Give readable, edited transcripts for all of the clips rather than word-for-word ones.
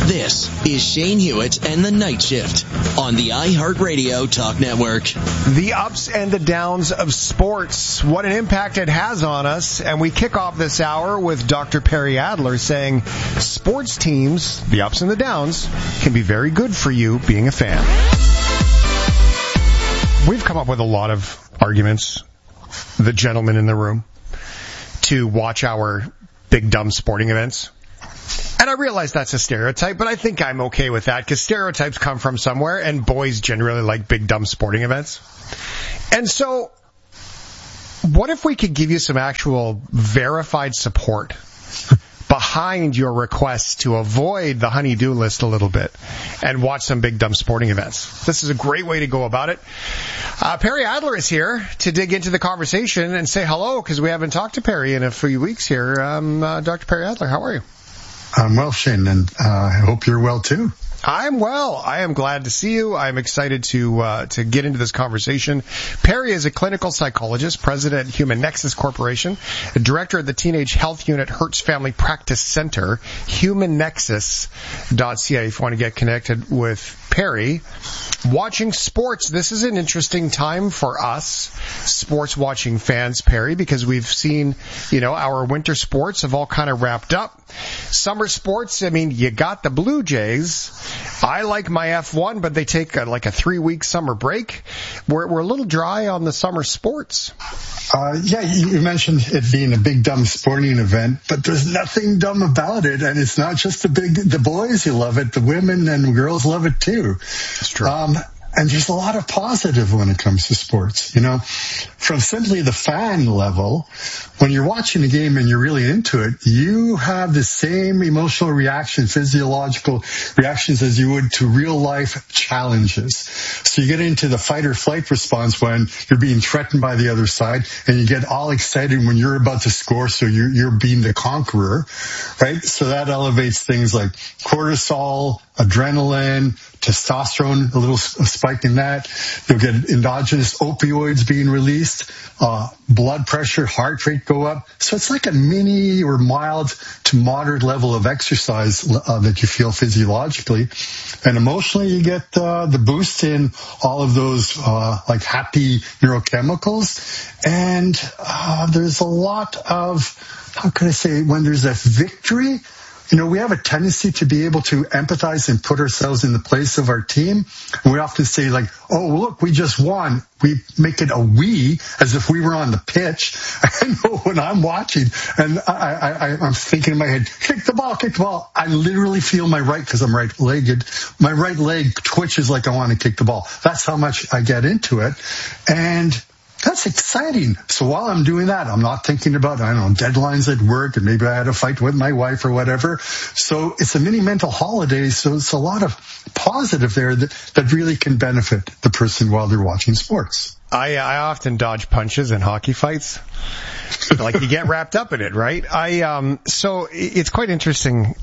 This is Shane Hewitt and the Night Shift on the iHeartRadio Talk Network. The ups and the downs of sports, what an impact it has on us. And we kick off this hour with Dr. Perry Adler saying sports teams, the ups and the downs, can be very good for you being a fan. We've come up with a lot of arguments, the gentlemen in the room, to watch our big dumb sporting events. And I realize that's a stereotype, but I think I'm okay with that because stereotypes come from somewhere and boys generally like big dumb sporting events. And so what if we could give you some actual verified support behind your requests to avoid the honey-do list a little bit and watch some big dumb sporting events? This is a great way to go about it. Perry Adler is here to dig into the conversation and say hello because we haven't talked to Perry in a few weeks here. Dr. Perry Adler, how are you? I'm well, Shane, and I hope you're well, too. I'm well. I am glad to see you. I'm excited to get into this conversation. Perry is a clinical psychologist, president at Human Nexus Corporation, director of the Teenage Health Unit Hertz Family Practice Center, humannexus.ca if you want to get connected with Perry. Watching sports, this is an interesting time for us, sports watching fans, Perry, because we've seen, our winter sports have all kind of wrapped up. Summer sports, you got the Blue Jays. I like my F1, but they take a 3-week summer break. We're a little dry on the summer sports. You mentioned it being a big dumb sporting event, but there's nothing dumb about it, and it's not just the boys who love it, the women and girls love it too. It's true. And there's a lot of positive when it comes to sports. From simply the fan level, when you're watching a game and you're really into it, you have the same emotional reaction, physiological reactions as you would to real life challenges. So you get into the fight or flight response when you're being threatened by the other side, and you get all excited when you're about to score, so you're being the conqueror, right? So that elevates things like cortisol, adrenaline, testosterone, a little spike in that. You'll get endogenous opioids being released, blood pressure, heart rate go up. So it's like a mini or mild to moderate level of exercise that you feel physiologically. And emotionally, you get the boost in all of those happy neurochemicals. And there's a lot of, when there's a victory, we have a tendency to be able to empathize and put ourselves in the place of our team. And we often say oh, look, we just won. We make it a we, as if we were on the pitch. I know when I'm watching and I'm thinking in my head, kick the ball. I literally feel my right, because I'm right-legged, my right leg twitches like I want to kick the ball. That's how much I get into it. And that's exciting. So while I'm doing that, I'm not thinking about, deadlines at work, and maybe I had a fight with my wife or whatever. So it's a mini mental holiday. So it's a lot of positive there that really can benefit the person while they're watching sports. I often dodge punches in hockey fights. You get wrapped up in it, right? So it's quite interesting.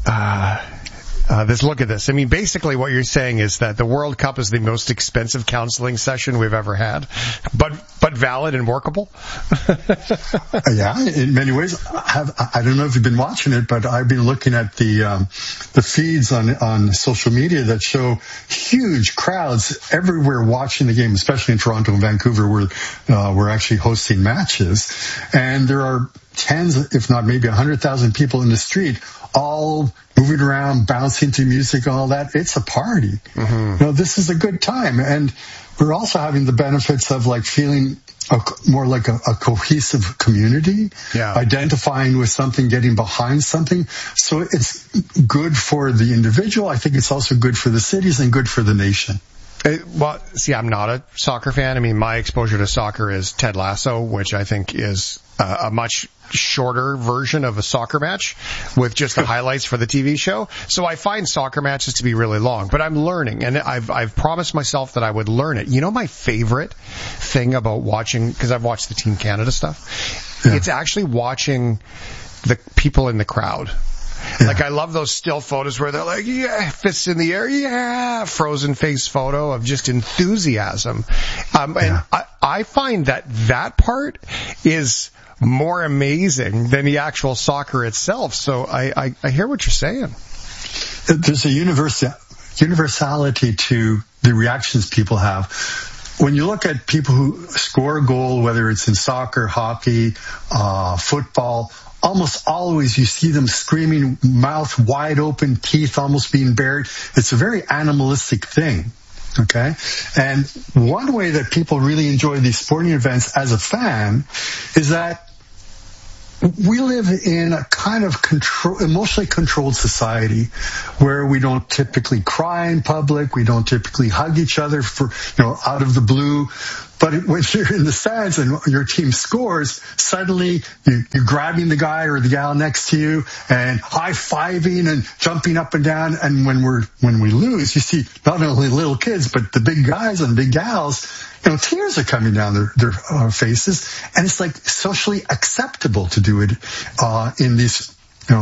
Look at this. Basically what you're saying is that the World Cup is the most expensive counseling session we've ever had, but valid and workable. Yeah, in many ways. I don't know if you've been watching it, but I've been looking at the feeds on social media that show huge crowds everywhere watching the game, especially in Toronto and Vancouver, where we're actually hosting matches. And there are tens, if not maybe 100,000 people in the street, all moving around, bouncing to music, all that. It's a party. Mm-hmm. This is a good time. And we're also having the benefits of feeling more like a cohesive community, identifying with something, getting behind something. So it's good for the individual. I think it's also good for the cities and good for the nation. I'm not a soccer fan. My exposure to soccer is Ted Lasso, which I think is a much shorter version of a soccer match with just the highlights for the TV show. So I find soccer matches to be really long, but I'm learning, and I've promised myself that I would learn it. My favorite thing about watching, because I've watched the Team Canada stuff, it's actually watching the people in the crowd. Yeah. I love those still photos where they're fists in the air, frozen face photo of just enthusiasm. And I find that part is more amazing than the actual soccer itself. So I hear what you're saying. there's a universality to the reactions people have. When you look at people who score a goal, whether it's in soccer, hockey, football, almost always you see them screaming, mouth wide open, teeth almost being bared. It's a very animalistic thing. Okay. And one way that people really enjoy these sporting events as a fan is that we live in a kind of emotionally controlled society where we don't typically cry in public. We don't typically hug each other out of the blue. But when you're in the stands and your team scores, suddenly you're grabbing the guy or the gal next to you and high-fiving and jumping up and down. And when we lose, you see not only little kids, but the big guys and big gals, tears are coming down their faces. And it's like socially acceptable to do it in these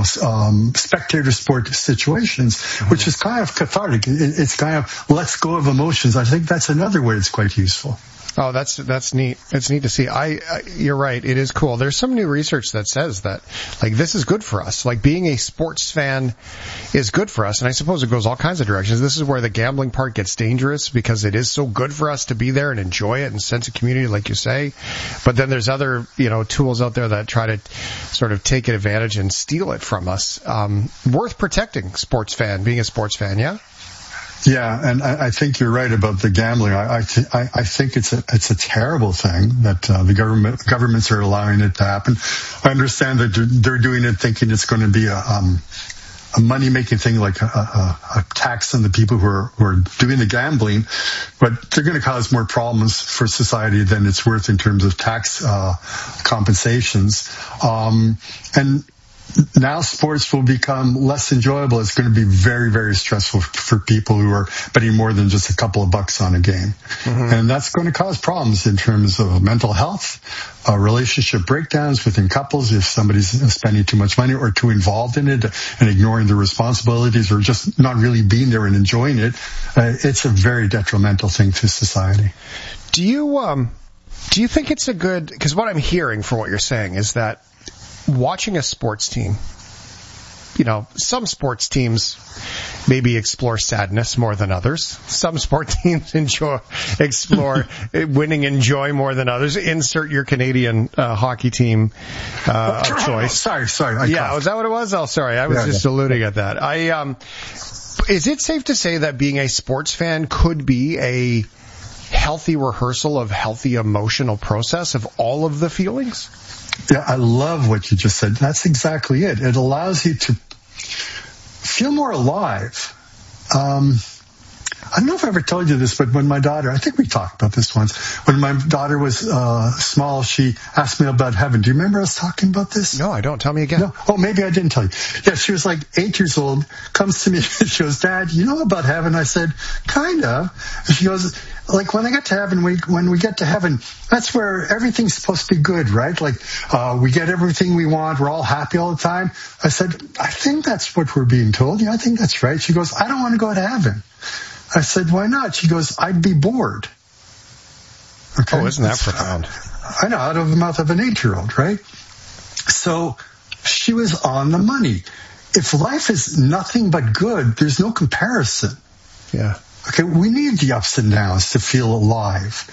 spectator sport situations, which is kind of cathartic. It's kind of lets go of emotions. I think that's another way it's quite useful. Oh, that's neat. It's neat to see. You're right. It is cool. There's some new research that says that, this is good for us. Being a sports fan is good for us, and I suppose it goes all kinds of directions. This is where the gambling part gets dangerous because it is so good for us to be there and enjoy it and sense of community, like you say. But then there's other, tools out there that try to sort of take advantage and steal it from us. Worth protecting, being a sports fan, yeah? Yeah, and I think you're right about the gambling. I think it's a terrible thing that the governments are allowing it to happen. I understand that they're doing it thinking it's going to be a money-making thing, like a tax on the people who are doing the gambling, but they're going to cause more problems for society than it's worth in terms of tax compensations. And now sports will become less enjoyable. It's going to be very, very stressful for people who are betting more than just a couple of bucks on a game. Mm-hmm. And that's going to cause problems in terms of mental health, relationship breakdowns within couples if somebody's spending too much money or too involved in it and ignoring their responsibilities or just not really being there and enjoying it. It's a very detrimental thing to society. Do you think it's because what I'm hearing for what you're saying is that watching a sports team, some sports teams maybe explore sadness more than others. Some sport teams explore winning and joy more than others. Insert your Canadian hockey team of choice. Sorry. Was that what it was? Oh, sorry. I was just alluding at that. Is it safe to say that being a sports fan could be a healthy rehearsal of healthy emotional process of all of the feelings? Yeah, I love what you just said. That's exactly it. It allows you to feel more alive. I don't know if I ever told you this, but when my daughter, I think we talked about this once, when my daughter was small, she asked me about heaven. Do you remember us talking about this? No, I don't. Tell me again. No. Oh, maybe I didn't tell you. Yeah, she was like 8 years old, comes to me, she goes, Dad, you know about heaven? I said, kind of. She goes, when I get to heaven, when we get to heaven, that's where everything's supposed to be good, right? We get everything we want. We're all happy all the time. I said, I think that's what we're being told. Yeah, I think that's right. She goes, I don't want to go to heaven. I said, why not? She goes, I'd be bored. Okay? Oh, isn't that profound? I know, out of the mouth of an 8-year-old, right? So she was on the money. If life is nothing but good, there's no comparison. Yeah. Okay, we need the ups and downs to feel alive.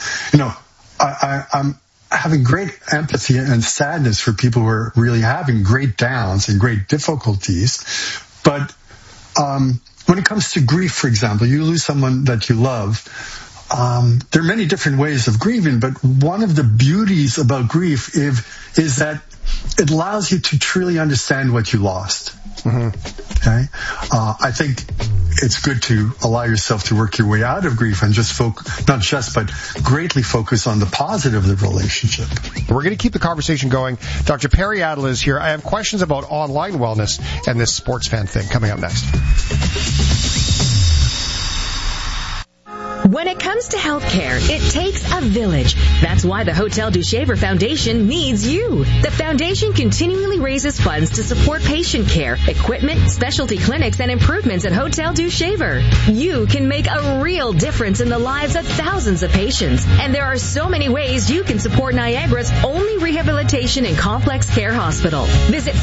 I'm having great empathy and sadness for people who are really having great downs and great difficulties. But when it comes to grief, for example, you lose someone that you love. There are many different ways of grieving, but one of the beauties about grief is that it allows you to truly understand what you lost. Mm-hmm. Okay, I think it's good to allow yourself to work your way out of grief and just but greatly focus on the positive of the relationship. We're going to keep the conversation going. Dr. Perry Adler is here. I have questions about online wellness and this sports fan thing coming up next. When it comes comes to healthcare, it takes a village. That's why the Hotel du Shaver Foundation needs you. The foundation continually raises funds to support patient care, equipment, specialty clinics, and improvements at Hotel du Shaver. You can make a real difference in the lives of thousands of patients. And there are so many ways you can support Niagara's only rehabilitation and complex care hospital. Visit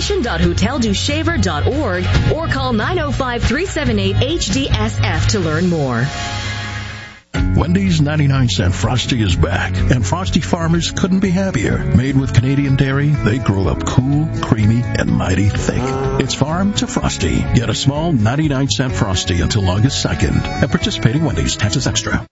foundation.hoteldushaver.org or call 905-378-HDSF to learn more. Wendy's 99-cent Frosty is back, and Frosty farmers couldn't be happier. Made with Canadian dairy, they grow up cool, creamy, and mighty thick. It's farm to Frosty. Get a small 99-cent Frosty until August 2nd at participating Wendy's. Taxes extra.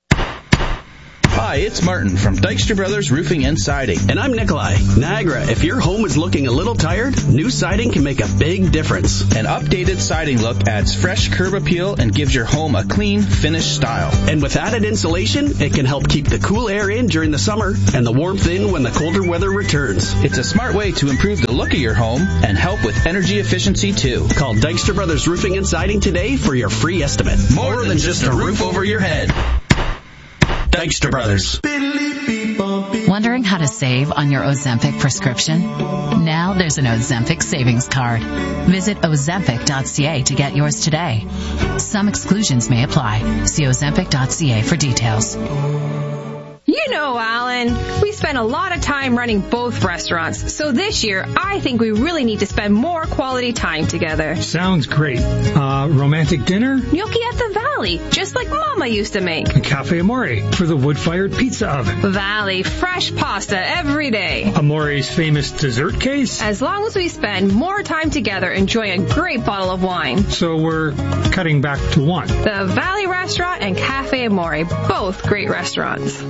Hi, it's Martin from Dykstra Brothers Roofing and Siding. And I'm Nikolai. Niagara, if your home is looking a little tired, new siding can make a big difference. An updated siding look adds fresh curb appeal and gives your home a clean, finished style. And with added insulation, it can help keep the cool air in during the summer and the warmth in when the colder weather returns. It's a smart way to improve the look of your home and help with energy efficiency, too. Call Dykstra Brothers Roofing and Siding today for your free estimate. More than just a roof over your head. Dykstra Brothers. Wondering how to save on your Ozempic prescription? Now there's an Ozempic savings card. Visit Ozempic.ca to get yours today. Some exclusions may apply. See Ozempic.ca for details. You know, Alan, we spend a lot of time running both restaurants, so this year I think we really need to spend more quality time together. Sounds great. Romantic dinner? Gnocchi at the Valley, just like Mama used to make. Cafe Amore for the wood-fired pizza oven. Valley, fresh pasta every day. Amore's famous dessert case? As long as we spend more time together enjoying a great bottle of wine. So we're cutting back to one. The Valley Restaurant and Cafe Amore, both great restaurants.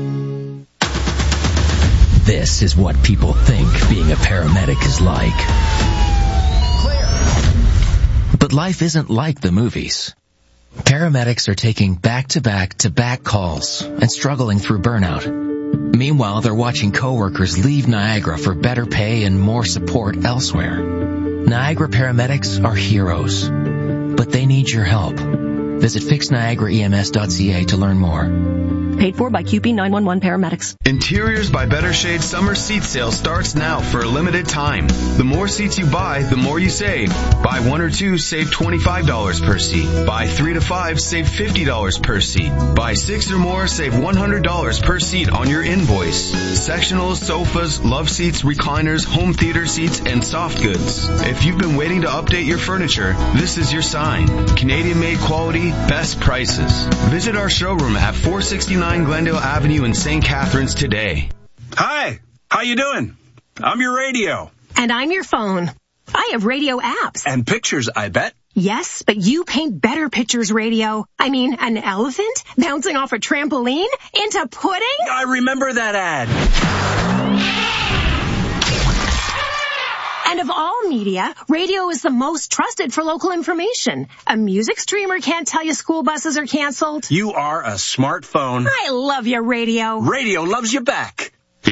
This is what people think being a paramedic is like. Clear. But life isn't like the movies. Paramedics are taking back-to-back-to-back calls and struggling through burnout. Meanwhile, they're watching coworkers leave Niagara for better pay and more support elsewhere. Niagara paramedics are heroes, but they need your help. Visit fixniagaraems.ca to learn more. Paid for by QP 911 paramedics. Interiors by Better Shade summer seat sale starts now for a limited time. The more seats you buy, the more you save. Buy 1 or 2, save $25 per seat. Buy 3 to 5, save $50 per seat. Buy 6 or more, save $100 per seat on your invoice. Sectionals, sofas, love seats, recliners, home theater seats, and soft goods. If you've been waiting to update your furniture, this is your sign. Canadian-made quality, best prices. Visit our showroom at 469 Glendale Avenue in St. Catharines today. Hi, how you doing? I'm your radio. And I'm your phone. I have radio apps. And pictures, I bet. Yes, but you paint better pictures, radio. I mean, an elephant bouncing off a trampoline into pudding? I remember that ad. And of all media, radio is the most trusted for local information. A music streamer can't tell you school buses are canceled. You are a smartphone. I love you, radio. Radio loves you back.